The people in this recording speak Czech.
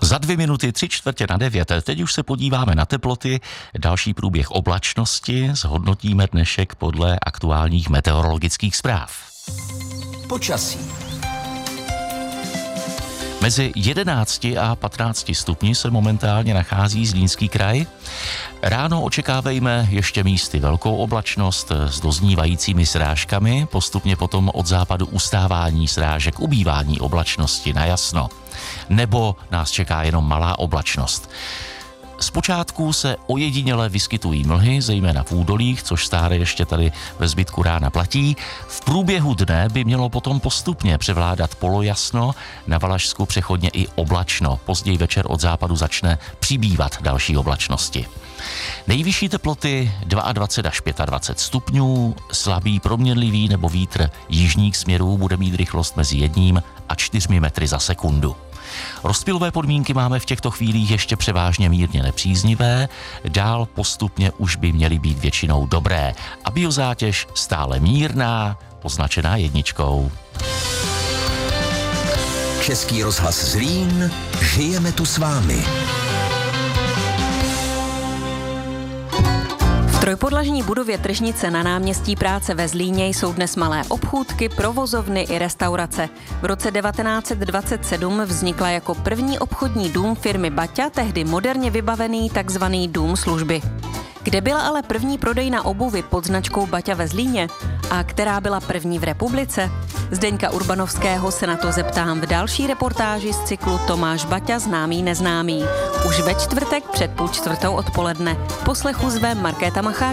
Za 2 minuty 8:45. Teď už se podíváme na teploty, další průběh oblačnosti, zhodnotíme dnešek podle aktuálních meteorologických zpráv. Počasí. Mezi 11 a 15 stupni se momentálně nachází Zlínský kraj. Ráno očekávejme ještě místy velkou oblačnost s doznívajícími srážkami, postupně potom od západu ustávání srážek, ubývání oblačnosti na jasno. Nebo nás čeká jenom malá oblačnost. Zpočátku se ojediněle vyskytují mlhy, zejména v údolích, což stále ještě tady ve zbytku rána platí. V průběhu dne by mělo potom postupně převládat polojasno, na Valašsku přechodně i oblačno. Později večer od západu začne přibývat další oblačnosti. Nejvyšší teploty 22 až 25 stupňů, slabý proměnlivý nebo vítr jižních směrů bude mít rychlost mezi 1 a 4 metry za sekundu. Rozptylové podmínky máme v těchto chvílích ještě převážně mírně nepříznivé, dál postupně už by měly být většinou dobré a biozátěž stále mírná, označená 1. Český rozhlas Zlín, žijeme tu s vámi. V trojpodlažní budově Tržnice na náměstí Práce ve Zlíně jsou dnes malé obchůdky, provozovny i restaurace. V roce 1927 vznikla jako první obchodní dům firmy Baťa, tehdy moderně vybavený takzvaný dům služby. Kde byla ale první prodejna obuvy pod značkou Baťa ve Zlíně a která byla první v republice? Zdeňka Urbanovského se na to zeptám v další reportáži z cyklu Tomáš Baťa známý neznámý. Už ve čtvrtek před 15:30 odpoledne. Poslechu zve Markéta Macháčková.